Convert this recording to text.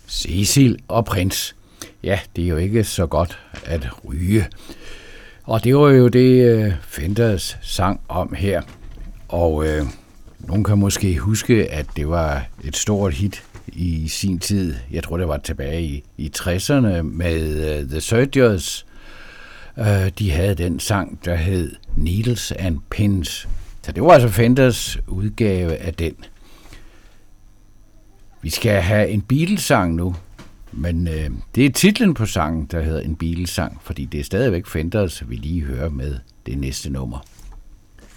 Cecil og Prins. Ja, det er jo ikke så godt at ryge. Og det var jo det Fenders sang om her. Og nogen kan måske huske, at det var et stort hit i sin tid. Jeg tror, det var tilbage i 60'erne med The Searchers. De havde den sang, der hed Needles and Pins. Så det var altså Fenders udgave af den. Vi skal have en Beatles-sang nu, men det er titlen på sangen, der hedder en Beatles-sang, fordi det er stadigvæk Fenders, vi lige hører med det næste nummer.